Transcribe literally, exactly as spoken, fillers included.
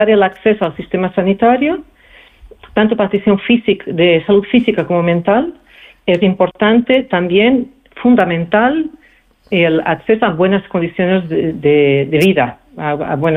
el acceso al sistema sanitario, tanto para atención física, de salud física como mental. Es importante también, fundamental, el acceso a buenas condiciones de, de, de vida, a, a buenas